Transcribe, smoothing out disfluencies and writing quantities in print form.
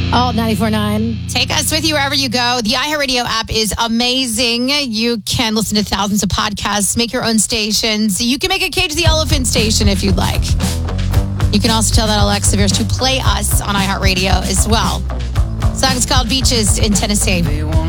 Alt 94.9. Take us with you wherever you go. The iHeartRadio app is amazing. You can listen to thousands of podcasts, make your own stations. You can make a Cage the Elephant station if you'd like. You can also tell that Alexa of yours to play us on iHeartRadio as well. The song is called Beaches in Tennessee.